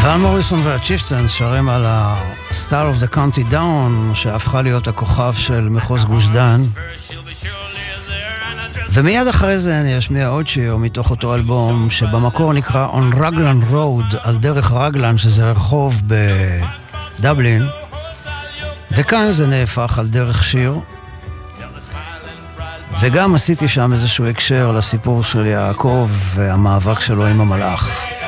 ון מוריסון והצ'יפטנס שרים על ה-Star of the County Down, שהפכה להיות הכוכב של מחוז גוש דן. ומיד אחרי זה אני אשמיע עוד שיר מתוך אותו אלבום שבמקור נקרא On Raglan Road, על דרך רגלן, שזה רחוב בדבלין, וכאן זה נהפך על דרך שיר, וגם עשיתי שם איזשהו הקשר לסיפור של יעקב והמאבק שלו עם המלאך.